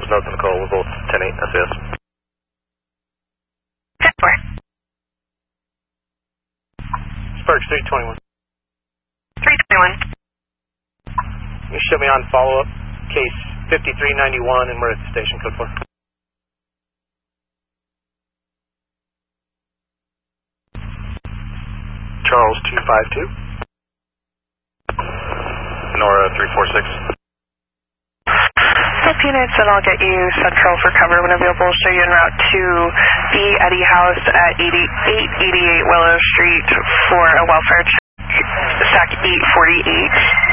Notes and call. We're both 10-8 SAS. 10-4. Sparks 321. 321. You show me on follow-up, case 5391, and we're at the station, code 4. Charles 252. Nora 346. Units, and I'll get you central for cover when available. Show you en route to the Eddie House at 888 Willow Street for a welfare check. Stack 848.